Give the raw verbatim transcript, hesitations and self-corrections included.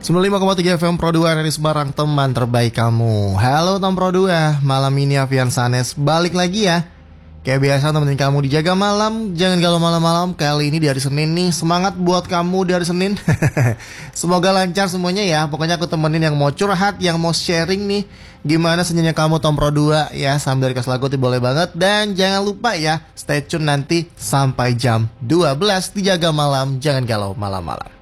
sembilan puluh lima koma tiga F M Pro dua dari Semarang, teman terbaik kamu. Halo Tom Pro dua, malam ini Avian Sanes balik lagi ya. Kayak biasa temenin kamu dijaga malam, jangan galau malam-malam. Kali ini di hari Senin nih, semangat buat kamu di hari Senin. Semoga lancar semuanya ya. Pokoknya aku temenin yang mau curhat, yang mau sharing nih gimana senyumnya kamu Tom Pro dua ya. Sambil request lagu tuh boleh banget. Dan jangan lupa ya, stay tune nanti sampai jam dua belas dijaga malam, jangan galau malam-malam.